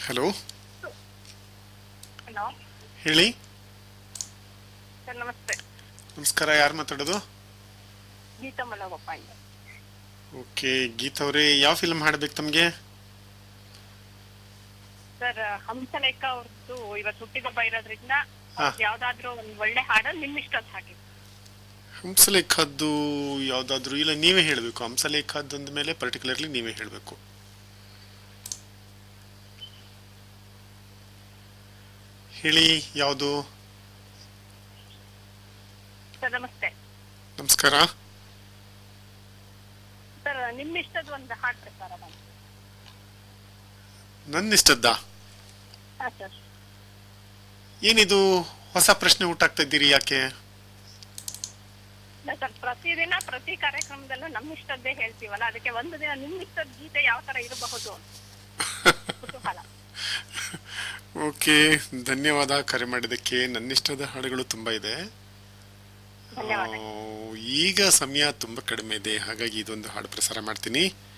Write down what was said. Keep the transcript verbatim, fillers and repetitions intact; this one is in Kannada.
ಹಲೋ, ಹಲೋ ಹೇಳಿ. ಸರ್, ನಮಸ್ತೆ. ನಮಸ್ಕಾರ, ಯಾರು ಮಾತಾಡೋದು? ಗೀತಾ ಮಲಗೊಪ್ಪ ಇಂದ. ಓಕೆ, ಗೀತಾ ಅವರೇ, ಯಾವ ಫಿಲ್ಮ್ ಹಾಡ್ಬೇಕು ತಮಗೆ? ಸರ್, ಹಂಸಲೇಖ ಅವ್ರದ್ದು ಇವತ್ತು ಹುಟ್ಟಿದಬ್ಬ ಇರೋದ್ರಿಂದ ಹಾ, ಯಾವ್ದಾದ್ರು ಒಂದ್ ಒಳ್ಳೆ ಹಾಡು ನಿಮ್ ಇಷ್ಟದ ಹಾಗೆ. ಹಂಸಲೇಖದ್ದು ಯಾವ್ದಾದ್ರು? ಇಲ್ಲ, ನೀವೇ ಹೇಳಬೇಕು. ಹಂಸಲೇಖದ್ದು ಅಂದ ಮೇಲೆ ಪರ್ಟಿಕ್ಯುಲರ್ಲಿ ನೀವೇ ಹೇಳಬೇಕು. ಹೇಳಿ, ಯಾವುದು? ಸರ್, ನಮಸ್ತೆ. ನಮಸ್ಕಾರ. ಸರ್, ನಿಮ್ ಇಷ್ಟದ ಒಂದು ಹಾಡು ಪ್ರಸಾರ ಮಾಡಿ. ನನ್ನ ಇಷ್ಟದ್ದಾ? ಹಾ ಸರ್. ಏನಿದು ಹೊಸ ಪ್ರಶ್ನೆ ಹುಟ್ಟಾಕ್ತಾ ಇದ್ದೀರಿ, ಯಾಕೆ? ಇಲ್ಲ ಸರ್, ಪ್ರತಿದಿನ ಪ್ರತಿ ಕಾರ್ಯಕ್ರಮದಲ್ಲೂ ನಮ್ ಇಷ್ಟದ್ದೇ ಹೇಳ್ತೀವಲ್ಲ, ಅದಕ್ಕೆ ಒಂದು ದಿನ ನಿಮ್ ಇಷ್ಟದ ಗೀತೆ ಯಾವ ತರ ಇರಬಹುದು ಕುತೂಹಲ. ಓಕೆ, ಧನ್ಯವಾದ ಕರೆ ಮಾಡಿದ್ದಕ್ಕೆ. ನನ್ನಿಷ್ಟದ ಹಾಡುಗಳು ತುಂಬ ಇದೆ. ಆ, ಧನ್ಯವಾದ. ಈಗ ಸಮಯ ತುಂಬ ಕಡಿಮೆ ಇದೆ, ಹಾಗಾಗಿ ಇದೊಂದು ಹಾಡು ಪ್ರಸಾರ ಮಾಡ್ತೀನಿ.